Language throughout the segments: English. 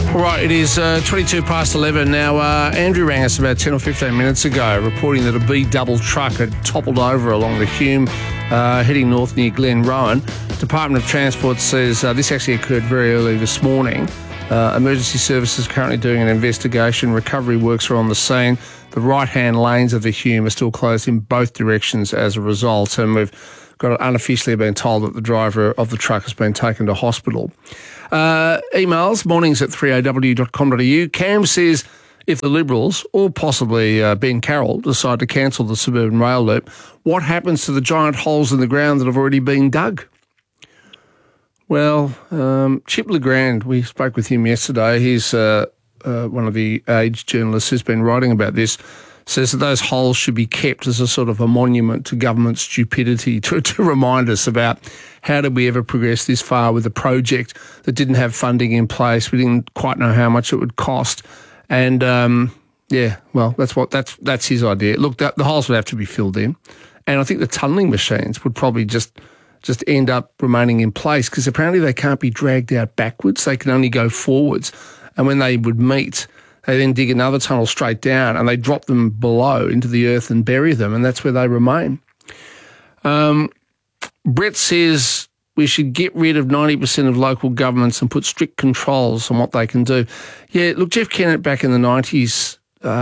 All right, it is 22 past 11 now. Andrew rang us about 10 or 15 minutes ago reporting that a B-double truck had toppled over along the Hume, heading north near Glen Rowan. Department of Transport says this actually occurred very early this morning. Emergency services are currently doing an investigation. Recovery works are on the scene. The right-hand lanes of the Hume are still closed in both directions as a result, and we've unofficially been told that the driver of the truck has been taken to hospital. Emails, mornings at 3aw.com.au. Cam says if the Liberals, or possibly Ben Carroll, decide to cancel the suburban rail loop, what happens to the giant holes in the ground that have already been dug? Well, Chip Legrand, we spoke with him yesterday. He's one of the Age journalists who's been writing about this, says that those holes should be kept as a sort of a monument to government stupidity to remind us about how did we ever progress this far with a project that didn't have funding in place. We didn't quite know how much it would cost. And, that's his idea. Look, the holes would have to be filled in. And I think the tunnelling machines would probably just end up remaining in place because apparently they can't be dragged out backwards. They can only go forwards. And when they would meet, they then dig another tunnel straight down and they drop them below into the earth and bury them, and that's where they remain. Brett says we should get rid of 90% of local governments and put strict controls on what they can do. Yeah, look, Jeff Kennett back in the 90s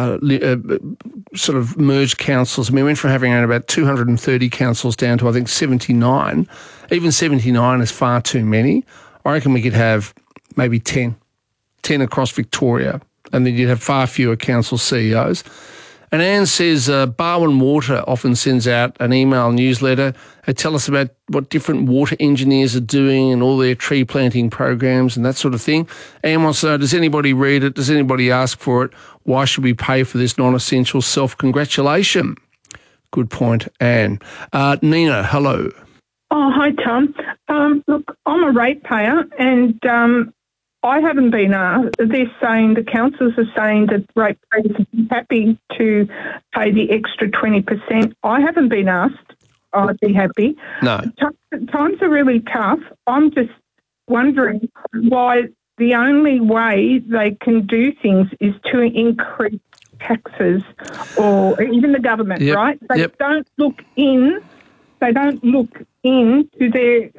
sort of merged councils. I mean, we went from having around about 230 councils down to, I think, 79. Even 79 is far too many. I reckon we could have maybe 10 across Victoria, and then you'd have far fewer council CEOs. And Anne says Barwon Water often sends out an email newsletter. They tell us about what different water engineers are doing and all their tree planting programs and that sort of thing. Anne wants to know, does anybody read it? Does anybody ask for it? Why should we pay for this non-essential self-congratulation? Good point, Anne. Nina, hello. Oh, hi, Tom. Look, I'm a ratepayer and I haven't been asked. They're saying, the councils are saying that ratepayers are happy to pay the extra 20%. I haven't been asked. I'd be happy. No. Times are really tough. I'm just wondering why the only way they can do things is to increase taxes, or even the government, right? They don't look in. They don't look into their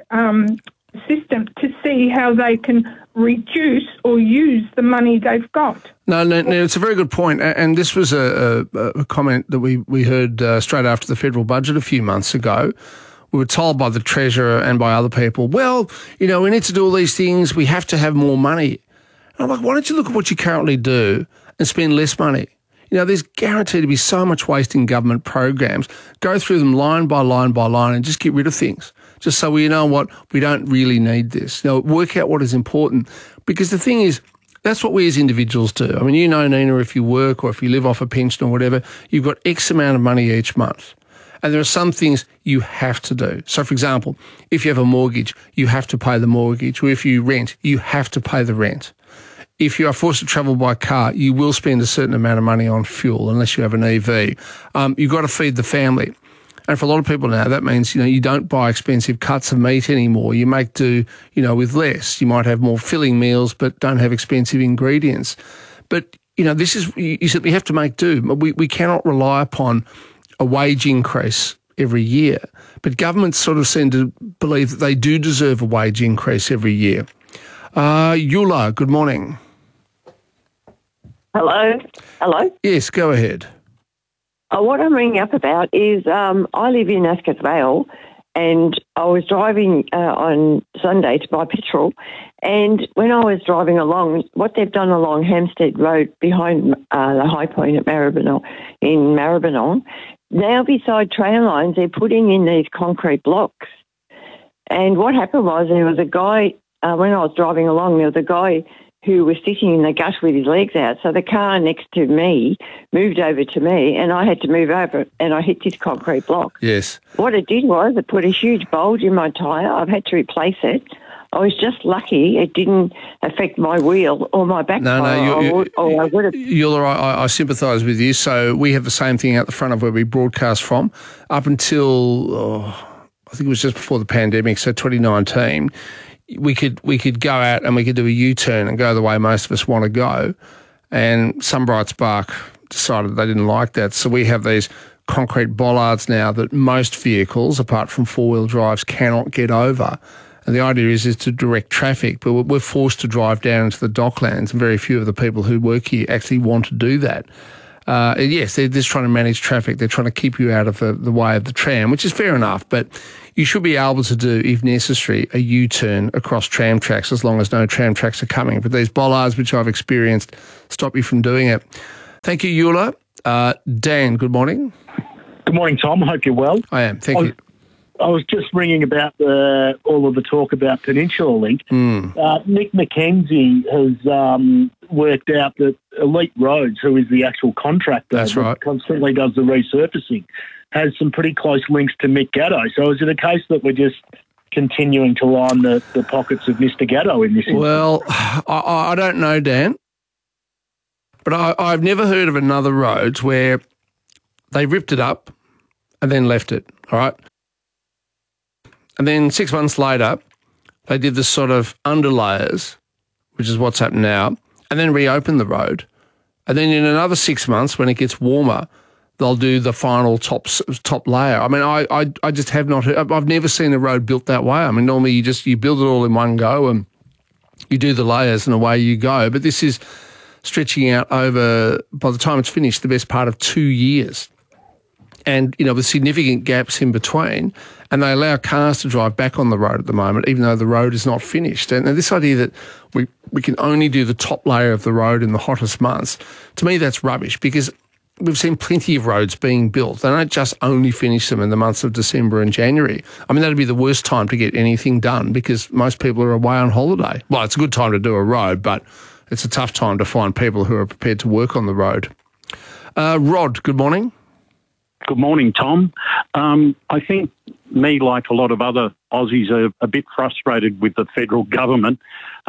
system to see how they can reduce or use the money they've got. No, it's a very good point. And this was a comment that we heard straight after the federal budget a few months ago. We were told by the Treasurer and by other people, well, we need to do all these things. We have to have more money. And I'm like, why don't you look at what you currently do and spend less money? There's guaranteed to be so much waste in government programs. Go through them line by line by line and just get rid of things. Just so we know what, we don't really need this. Work out what is important. Because the thing is, that's what we as individuals do. I mean, Nina, if you work or if you live off a pension or whatever, you've got X amount of money each month. And there are some things you have to do. So, for example, if you have a mortgage, you have to pay the mortgage. Or if you rent, you have to pay the rent. If you are forced to travel by car, you will spend a certain amount of money on fuel unless you have an EV. You've got to feed the family. And for a lot of people now, that means, you don't buy expensive cuts of meat anymore. You make do, with less. You might have more filling meals but don't have expensive ingredients. But, this is, you simply have to make do. We cannot rely upon a wage increase every year. But governments sort of seem to believe that they do deserve a wage increase every year. Eula, good morning. Hello? Yes, go ahead. What I'm ringing up about is I live in Ascot Vale, and I was driving on Sunday to buy petrol, and when I was driving along, what they've done along Hampstead Road behind the High Point at Maribyrnong, now beside train lines, they're putting in these concrete blocks. And what happened was there was a guy, when I was driving along, there was a guy who was sitting in the gutter with his legs out. So the car next to me moved over to me, and I had to move over, and I hit this concrete block. Yes. What it did was it put a huge bulge in my tyre. I've had to replace it. I was just lucky it didn't affect my wheel or my back tyre. I would have. I sympathise with you. So we have the same thing out the front of where we broadcast from. Up until, I think it was just before the pandemic, so 2019, we could go out and we could do a U-turn and go the way most of us want to go. And some bright spark decided they didn't like that. So we have these concrete bollards now that most vehicles, apart from four-wheel drives, cannot get over. And the idea is to direct traffic, but we're forced to drive down into the docklands, and very few of the people who work here actually want to do that. Yes, they're just trying to manage traffic. They're trying to keep you out of the way of the tram, which is fair enough, but you should be able to do, if necessary, a U-turn across tram tracks as long as no tram tracks are coming. But these bollards, which I've experienced, stop you from doing it. Thank you, Eula. Dan, good morning. Good morning, Tom. I hope you're well. I am. Thank you. I was just ringing about all of the talk about Peninsula Link. Nick McKenzie has worked out that Elite Roads, who is the actual contractor that constantly does the resurfacing, has some pretty close links to Mick Gatto. So is it a case that we're just continuing to line the pockets of Mr. Gatto in this instance? Well, I don't know, Dan, but I've never heard of another roads where they ripped it up and then left it, all right? And then 6 months later, they did this sort of underlayers, which is what's happened now, and then reopened the road. And then in another 6 months, when it gets warmer, they'll do the final top layer. I mean, I just have not heard, I've never seen a road built that way. I mean, normally you build it all in one go and you do the layers and away you go. But this is stretching out over, by the time it's finished, the best part of 2 years. And, with significant gaps in between, and they allow cars to drive back on the road at the moment, even though the road is not finished. And this idea that we can only do the top layer of the road in the hottest months, to me that's rubbish, because we've seen plenty of roads being built. They don't just only finish them in the months of December and January. I mean, that'd be the worst time to get anything done because most people are away on holiday. Well, it's a good time to do a road, but it's a tough time to find people who are prepared to work on the road. Rod, good morning. Good morning, Tom. I think me, like a lot of other Aussies, are a bit frustrated with the federal government.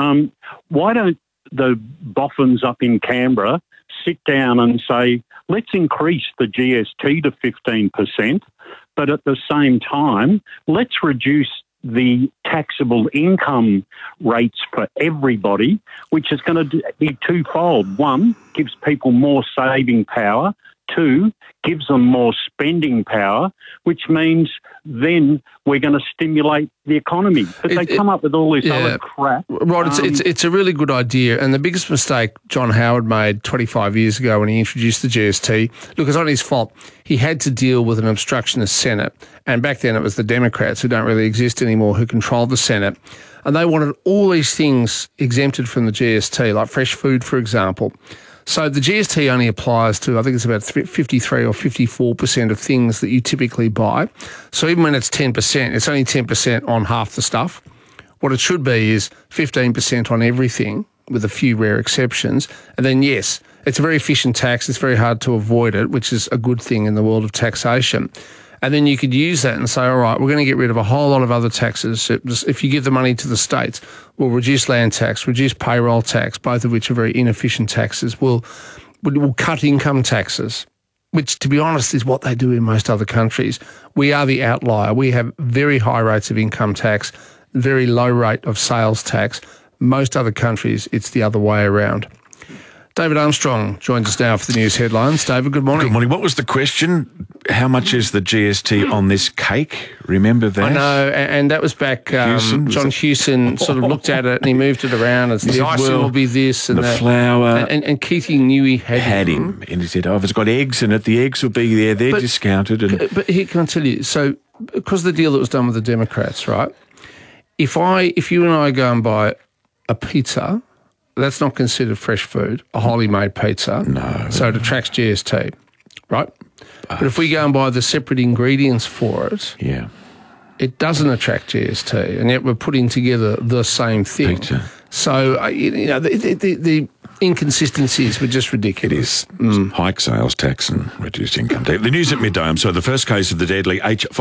Why don't the boffins up in Canberra sit down and say, let's increase the GST to 15%, but at the same time, let's reduce the taxable income rates for everybody, which is going to be twofold. One, gives people more saving power. Two, gives them more spending power, which means then we're going to stimulate the economy. But they come up with all this other crap. Rod, it's a really good idea. And the biggest mistake John Howard made 25 years ago when he introduced the GST, look, it's not his fault. He had to deal with an obstructionist Senate. And back then it was the Democrats, who don't really exist anymore, who controlled the Senate. And they wanted all these things exempted from the GST, like fresh food, for example. So the GST only applies to, I think it's about 53 or 54% of things that you typically buy. So even when it's 10%, it's only 10% on half the stuff. What it should be is 15% on everything, with a few rare exceptions. And then, yes, it's a very efficient tax. It's very hard to avoid it, which is a good thing in the world of taxation. And then you could use that and say, all right, we're going to get rid of a whole lot of other taxes. If you give the money to the states, we'll reduce land tax, reduce payroll tax, both of which are very inefficient taxes. We'll cut income taxes, which, to be honest, is what they do in most other countries. We are the outlier. We have very high rates of income tax, very low rate of sales tax. Most other countries, it's the other way around. David Armstrong joins us now for the news headlines. David, good morning. Good morning. What was the question? How much is the GST on this cake? Remember that? I know, and that was back, John Hewson sort of looked at it and he moved it around and said, the icing will be this and the that. Flour. And Keating knew he had him. And he said, if it's got eggs in it, the eggs will be there. They're discounted. But here, can I tell you, so because the deal that was done with the Democrats, right, if you and I go and buy a pizza, that's not considered fresh food, a wholly made pizza. No. So it attracts GST, right? But if we go and buy the separate ingredients for it, it doesn't attract GST, and yet we're putting together the same thing. Pizza. So, the inconsistencies were just ridiculous. It is. Hike sales tax and reduced income tax. The news at midday. So the first case of the deadly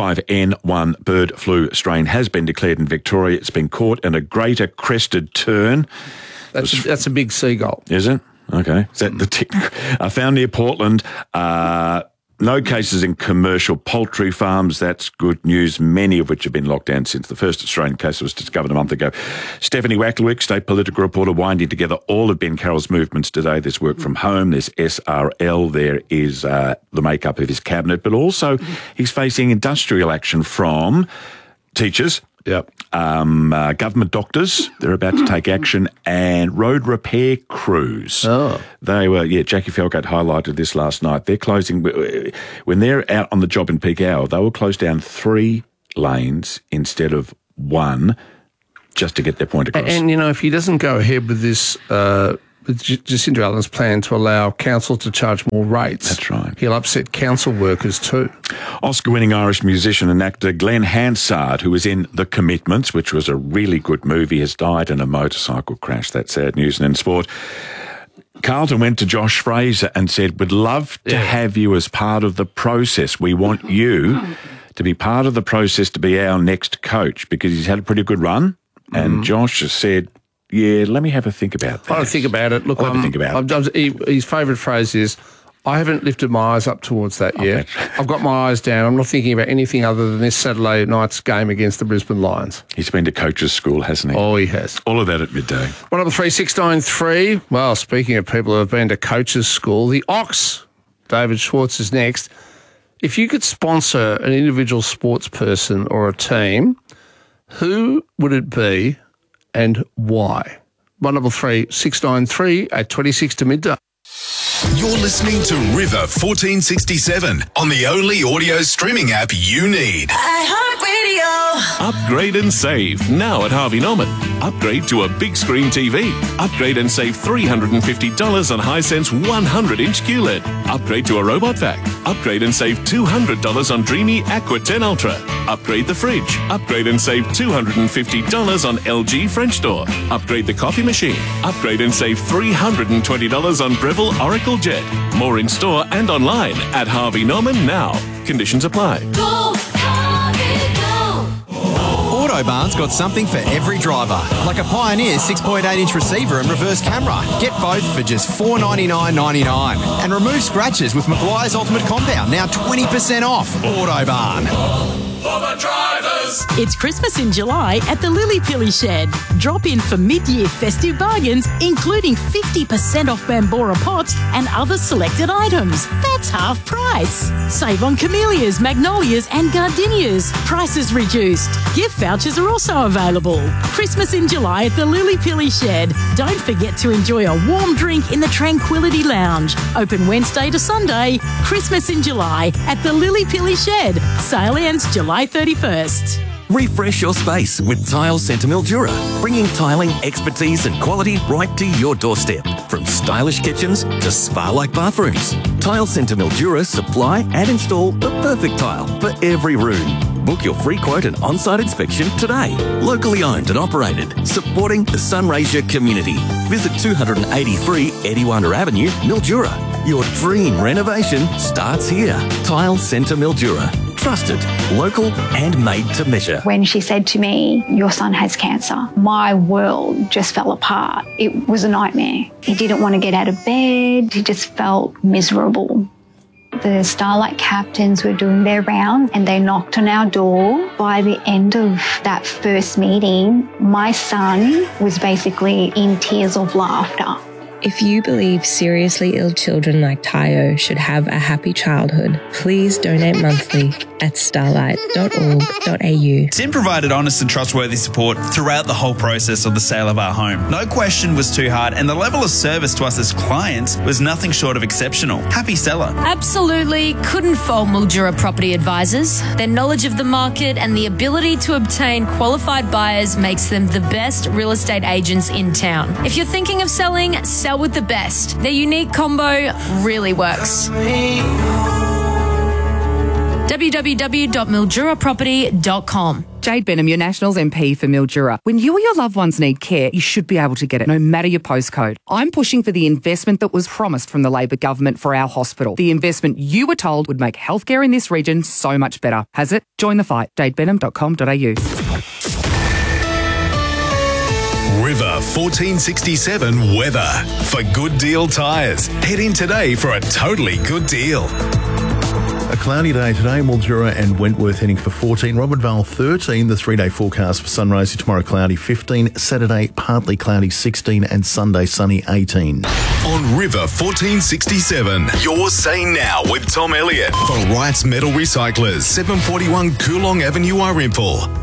H5N1 bird flu strain has been declared in Victoria. It's been caught in a greater crested tern. That's a big seagull. Is it? Okay. Is that the found near Portland. No cases in commercial poultry farms. That's good news, many of which have been locked down since the first Australian case was discovered a month ago. Stephanie Wacklewick, state political reporter, winding together all of Ben Carroll's movements today. There's work from home, there's SRL, there is the makeup of his cabinet, but also he's facing industrial action from teachers, government doctors, they're about to take action, and road repair crews. They were, Jackie Felgate highlighted this last night. They're closing, when they're out on the job in peak hour, they will close down 3 lanes instead of 1 just to get their point across. And, if he doesn't go ahead with this, Jacinda Ardern's plan to allow council to charge more rates. That's right. He'll upset council workers too. Oscar-winning Irish musician and actor Glenn Hansard, who was in The Commitments, which was a really good movie, has died in a motorcycle crash. That's sad news. And in sport, Carlton went to Josh Fraser and said, we'd love to have you as part of the process. We want you to be part of the process to be our next coach, because he's had a pretty good run. And Josh has said, let me have a think about that. I don't think about it. Look, I'll have a think about it. His favourite phrase is, I haven't lifted my eyes up towards that yet. I've got my eyes down. I'm not thinking about anything other than this Saturday night's game against the Brisbane Lions. He's been to coaches' school, hasn't he? Oh, he has. All of that at midday. 133 Well, speaking of people who have been to coaches' school, the Ox, David Schwartz, is next. If you could sponsor an individual sports person or a team, who would it be and why? 133 at 26 to midday. You're listening to River 1467 on the only audio streaming app you need. Upgrade and save now at Harvey Norman. Upgrade to a big screen TV. Upgrade and save $350 on Hisense 100-inch QLED. Upgrade to a robot vac. Upgrade and save $200 on Dreamy Aqua 10 Ultra. Upgrade the fridge. Upgrade and save $250 on LG French door. Upgrade the coffee machine. Upgrade and save $320 on Breville Oracle Jet. More in store and online at Harvey Norman now. Conditions apply. Go, Harvey, go. Autobarn's got something for every driver, like a Pioneer 6.8-inch receiver and reverse camera. Get both for just $499.99. And remove scratches with Maguire's Ultimate Compound, now 20% off. Autobarn. For the drivers. It's Christmas in July at the Lily Pilly Shed. Drop in for mid-year festive bargains, including 50% off Bambora pots and other selected items. That's half price. Save on camellias, magnolias and gardenias. Prices reduced. Gift vouchers are also available. Christmas in July at the Lily Pilly Shed. Don't forget to enjoy a warm drink in the Tranquility Lounge. Open Wednesday to Sunday. Christmas in July at the Lily Pilly Shed. Sale ends July 31st. Refresh your space with Tile Centre Mildura, bringing tiling expertise and quality right to your doorstep. From stylish kitchens to spa-like bathrooms, Tile Centre Mildura supply and install the perfect tile for every room. Book your free quote and on-site inspection today. Locally owned and operated, supporting the Sunraysia community. Visit 283 Ediwanda Avenue, Mildura. Your dream renovation starts here. Tile Centre Mildura. Trusted, local and made to measure. When she said to me, your son has cancer, my world just fell apart. It was a nightmare. He didn't want to get out of bed. He just felt miserable. The Starlight captains were doing their round and they knocked on our door. By the end of that first meeting, my son was basically in tears of laughter. If you believe seriously ill children like Tayo should have a happy childhood, please donate monthly at starlight.org.au. Tim provided honest and trustworthy support throughout the whole process of the sale of our home. No question was too hard, and the level of service to us as clients was nothing short of exceptional. Happy seller. Absolutely couldn't fault Mildura Property Advisors. Their knowledge of the market and the ability to obtain qualified buyers makes them the best real estate agents in town. If you're thinking of selling, sell with the best. Their unique combo really works. www.milduraproperty.com. Jade Benham, your Nationals MP for Mildura. When you or your loved ones need care, you should be able to get it, no matter your postcode. I'm pushing for the investment that was promised from the Labor government for our hospital. The investment you were told would make healthcare in this region so much better. Has it? Join the fight. jadebenham.com.au. River 1467 weather. For Good Deal Tyres, head in today for a totally good deal. A cloudy day today, Mildura and Wentworth heading for 14, Robert Vale 13, the 3-day forecast for sunrise tomorrow cloudy 15, Saturday partly cloudy 16 and Sunday sunny 18. On River 1467, you're saying now with Tom Elliott for Wright's Metal Recyclers, 741 Coolong Avenue, Arimple.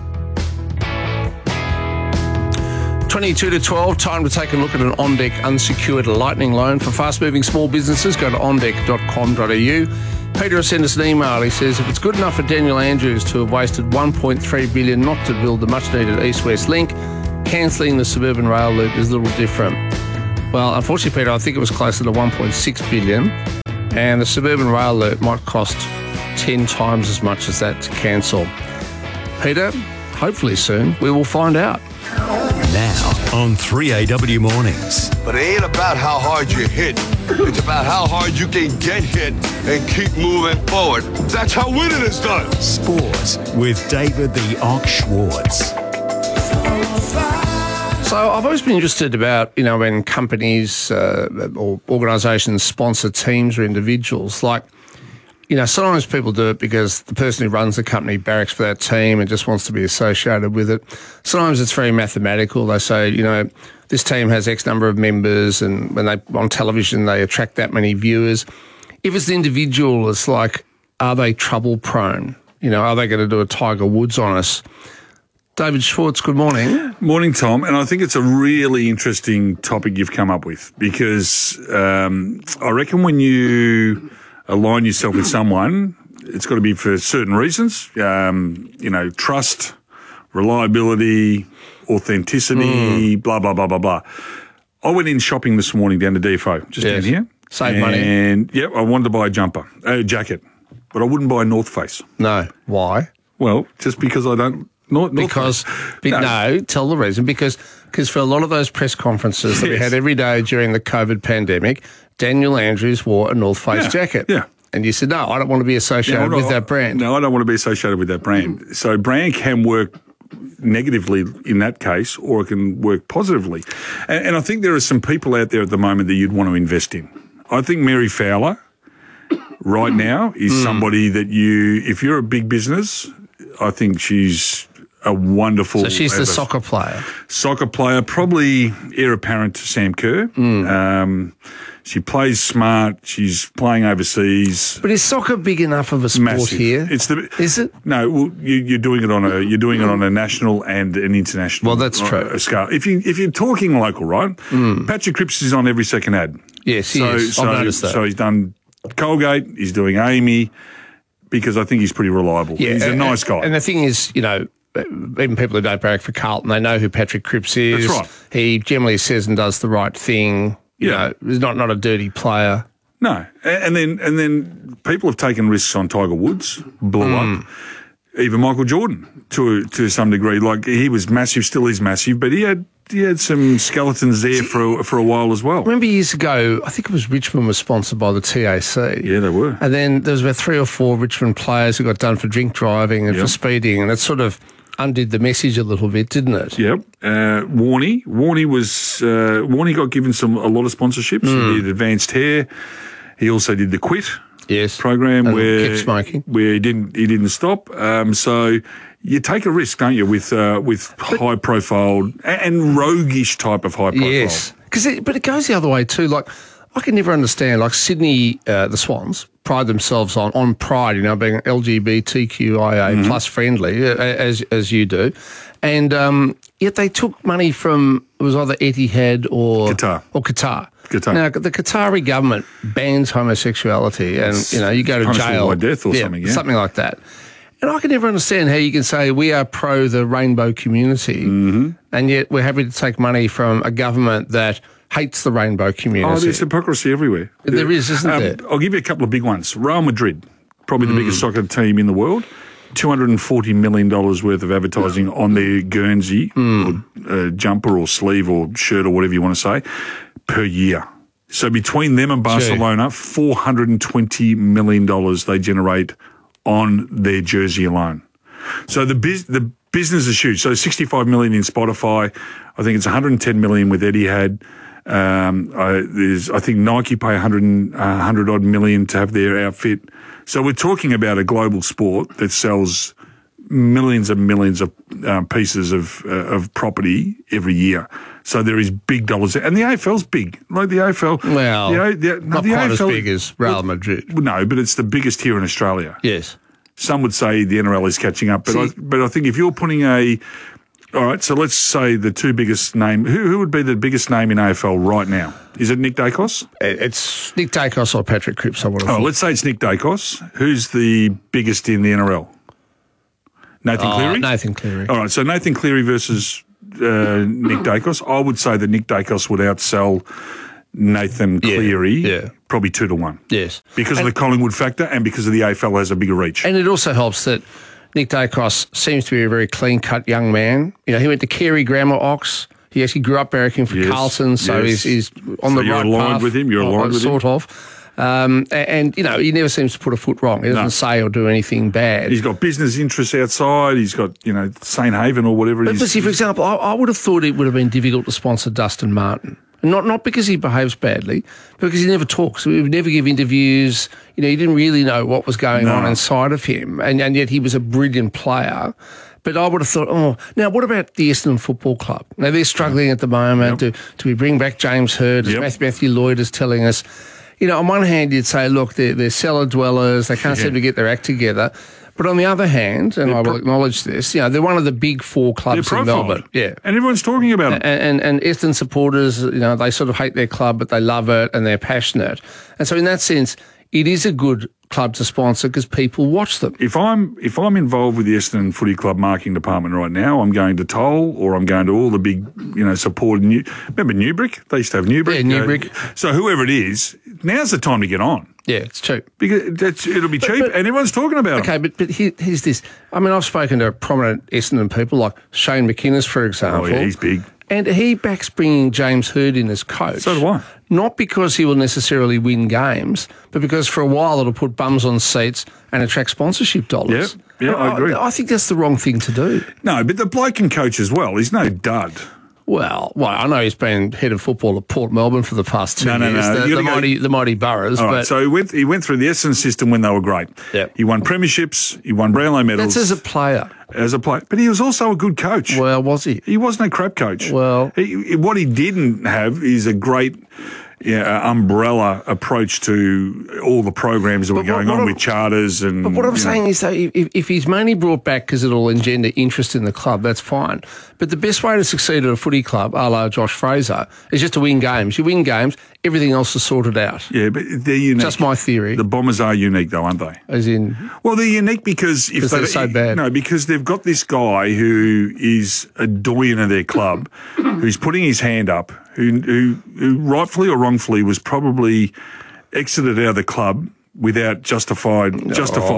22 to 12, time to take a look at an on-deck unsecured lightning loan for fast-moving small businesses. Go to ondeck.com.au. Peter sent us an email. He says, if it's good enough for Daniel Andrews to have wasted $1.3 billion not to build the much-needed east-west link, cancelling the suburban rail loop is a little different. Well, unfortunately, Peter, I think it was closer to $1.6 billion, and the suburban rail loop might cost 10 times as much as that to cancel. Peter, hopefully soon, we will find out. Now on 3AW Mornings. But it ain't about how hard you hit. It's about how hard you can get hit and keep moving forward. That's how winning is done. Sports with David the Ox Schwartz. So I've always been interested about, when companies or organisations sponsor teams or individuals. Like, sometimes people do it because the person who runs the company barracks for that team and just wants to be associated with it. Sometimes it's very mathematical. They say, this team has X number of members, and when they on television they attract that many viewers. If it's the individual, it's like, are they trouble prone? Are they going to do a Tiger Woods on us? David Schwartz, good morning. Morning, Tom. And I think it's a really interesting topic you've come up with because I reckon when you align yourself with someone, it's got to be for certain reasons, trust, reliability, authenticity, blah, blah, blah, blah, blah. I went in shopping this morning down to DFO, just down here. Save money. And, I wanted to buy a jacket, but I wouldn't buy a North Face. No. Why? Well, just because I don't... No, tell the reason. Because for a lot of those press conferences that we had every day during the COVID pandemic, Daniel Andrews wore a North Face jacket. Yeah. And you said, no, I don't want to be associated with that brand. No, I don't want to be associated with that brand. So brand can work negatively in that case, or it can work positively. And I think there are some people out there at the moment that you'd want to invest in. I think Mary Fowler right now is somebody that if you're a big business, I think she's a wonderful... So she's the soccer player. Soccer player, probably heir apparent to Sam Kerr. She plays smart. She's playing overseas. But is soccer big enough of a sport here? Is it? No. Well, you're doing it on a national and an international. Well, that's true. Scale. If you're talking local, right? Patrick Cripps is on every second ad. Yes, he is. I've noticed that. So he's done Colgate. He's doing Amy because I think he's pretty reliable. Yeah, he's a nice guy. And the thing is, even people who don't barrack for Carlton, they know who Patrick Cripps is. That's right. He generally says and does the right thing. He's not a dirty player. No, and then people have taken risks on Tiger Woods, blew up. Even Michael Jordan to some degree. Like he was massive, still is massive, but he had some skeletons there for a while as well. Remember years ago, I think it was Richmond was sponsored by the TAC. Yeah, they were. And then there was about 3 or 4 Richmond players who got done for drink driving and for speeding, and it sort of undid the message a little bit, didn't it? Yep. Warney got given a lot of sponsorships. He did Advanced Hair. He also did the Quit program and where kept smoking. Where he didn't stop. So you take a risk, don't you, with high profile and roguish type of high profile. Yes, but it goes the other way too. Like I can never understand. Like Sydney, the Swans pride themselves on pride, being LGBTQIA plus friendly, as you do, and yet they took money from, it was either Etihad or Qatar. Now the Qatari government bans homosexuality, and you go to jail by death or something like that. And I can never understand how you can say we are pro the rainbow community, and yet we're happy to take money from a government that hates the rainbow community. Oh, there's hypocrisy everywhere. There is, isn't there? I'll give you a couple of big ones. Real Madrid, probably the biggest soccer team in the world. $240 million worth of advertising on their Guernsey or jumper or sleeve or shirt or whatever you want to say per year. So between them and Barcelona, $420 million they generate on their jersey alone. So the business is huge. So 65 million in Spotify. I think it's 110 million with Etihad. I think Nike pay 100 odd million to have their outfit. So we're talking about a global sport that sells millions and millions of pieces of property every year. So there is big dollars there. And the AFL's big. Like the AFL. Well, not the quite AFL, as big as Real Madrid. No, but it's the biggest here in Australia. Yes. Some would say the NRL is catching up. But I think if you're putting all right, so let's say the two biggest name. Who would be the biggest name in AFL right now? Is it Nick Dacos? It's Nick Dacos or Patrick Cripps, I would have thought. Let's say it's Nick Dacos. Who's the biggest in the NRL? Nathan Cleary? Nathan Cleary. All right, so Nathan Cleary versus Nick Dacos. I would say that Nick Dacos would outsell Nathan Cleary probably 2-1. Yes. Because of the Collingwood factor and because of the AFL has a bigger reach. And it also helps that Nick Dacos seems to be a very clean-cut young man. You know, he went to Carey Grammar Ox. He actually grew up barracking for Carlton, so he's on the right path. You're aligned with him? You're aligned with him? Sort of. And, you know, he never seems to put a foot wrong. He doesn't say or do anything bad. He's got business interests outside. He's got, you know, St. Haven or whatever it is. But see, for example, I would have thought it would have been difficult to sponsor Dustin Martin. Not because he behaves badly, but because he never talks. He would never give interviews. You know, you didn't really know what was going on inside of him. And yet he was a brilliant player. But I would have thought, now what about the Essendon Football Club? Now they're struggling at the moment. Do we bring back James Hird, as Matthew Lloyd is telling us? You know, on one hand you'd say, look, they're cellar dwellers. They can't seem to get their act together. But on the other hand, and I will acknowledge this, you know, they're one of the big four clubs in Melbourne. Yeah. And everyone's talking about it. And Essendon supporters, you know, they sort of hate their club, but they love it and they're passionate. And so in that sense, it is a good club to sponsor because people watch them. If I'm involved with the Essendon Footy Club marketing department right now, I'm going to Toll or I'm going to all the big, you know, supported. Remember Newbrick? They used to have Newbrick. Yeah, Newbrick. So whoever it is, now's the time to get on. Yeah, it's cheap. Because it'll be cheap and everyone's talking about it. Okay, but here's this. I mean, I've spoken to prominent Essendon people like Shane McInnes, for example. Oh, yeah, he's big. And he backs bringing James Hird in as coach. So do I. Not because he will necessarily win games, but because for a while it'll put bums on seats and attract sponsorship dollars. Yeah, I agree. I think that's the wrong thing to do. No, but the bloke can coach as well. He's no dud. Well, I know he's been head of football at Port Melbourne for the past 2 years. No. The mighty Boroughs. All right, so he went through the Essendon system when they were great. Yeah. He won premierships. He won Brownlow medals. That's as a player. But he was also a good coach. Well, was he? He wasn't a crap coach. Well, what he didn't have is a great umbrella approach to all the programs that were going on with charters and. But what I'm saying is that if he's mainly brought back because it'll engender interest in the club, that's fine. But the best way to succeed at a footy club, a la Josh Fraser, is just to win games. You win games, everything else is sorted out. Yeah, but they're unique. Just my theory. The Bombers are unique, though, aren't they? As in, well, they're unique because they're so bad. No, because they've got this guy who is a doyen of their club, who's putting his hand up. Who rightfully or wrongfully was probably exited out of the club without justified means.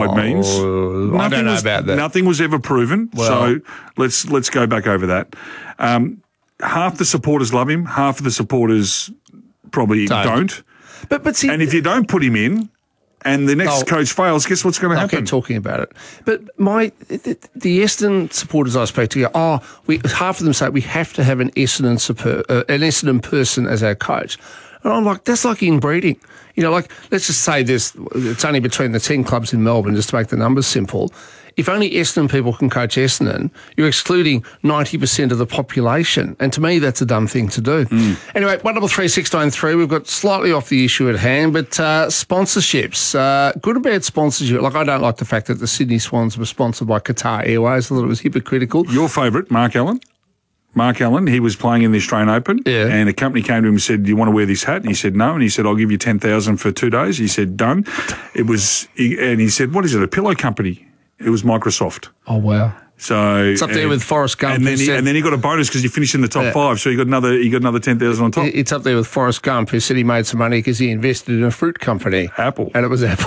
I don't know about that. Nothing was ever proven. So let's go back over that. Half the supporters love him. Half of the supporters probably don't. But see, and if you don't put him in, and the next coach fails, guess what's going to happen? I keep talking about it. But the Essendon supporters I spoke to go, half of them say we have to have an Essendon person as our coach. And I'm like, that's like inbreeding. You know, like, let's just say it's only between the 10 clubs in Melbourne, just to make the numbers simple. If only Essendon people can coach Essendon, you're excluding 90% of the population. And to me, that's a dumb thing to do. Anyway, 133693, we've got slightly off the issue at hand, but sponsorships, good or bad sponsorship. Like, I don't like the fact that the Sydney Swans were sponsored by Qatar Airways. I thought it was hypocritical. Your favourite, Mark Allen? Mark Allen, he was playing in the Australian Open, and a company came to him and said, "Do you want to wear this hat?" And he said, "No." And he said, "I'll give you 10,000 for 2 days." He said, "Done." And he said, "What is it? A pillow company?" It was Microsoft. Oh wow! So it's up there with Forrest Gump, and then he got a bonus because you finished in the top 5, so he got another 10,000 on top. It's up there with Forrest Gump, who said he made some money because he invested in a fruit company, Apple, and it was Apple.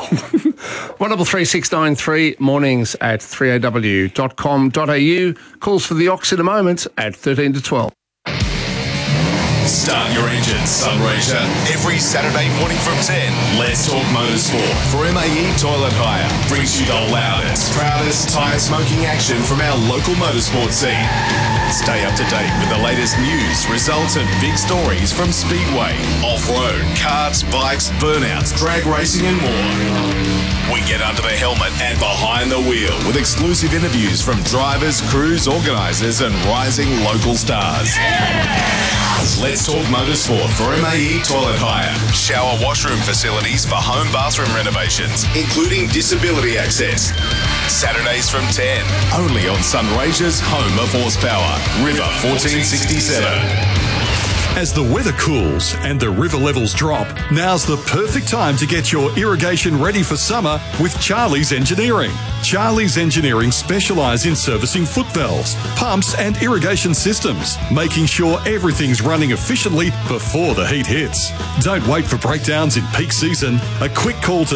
133693 mornings at 3aw.com.au. Calls for the Ox in a moment at 13 to 12. Start your engines, Sunraysia. Every Saturday morning from 10, Let's Talk Motorsport for MAE Toilet Hire. Brings you the loudest, proudest tyre smoking action from our local motorsport scene. Stay up to date with the latest news, results and big stories from Speedway, off-road, karts, bikes, burnouts, drag racing and more. We get under the helmet and behind the wheel with exclusive interviews from drivers, crews, organisers and rising local stars. Let's Talk Motorsport for MAE Toilet Hire. Shower washroom facilities for home bathroom renovations, including disability access. Saturdays from 10, only on Sunraysia's home of horsepower, River 1467. As the weather cools and the river levels drop, now's the perfect time to get your irrigation ready for summer with Charlie's Engineering. Charlie's Engineering specialise in servicing foot valves, pumps and irrigation systems, making sure everything's running efficiently before the heat hits. Don't wait for breakdowns in peak season. A quick call to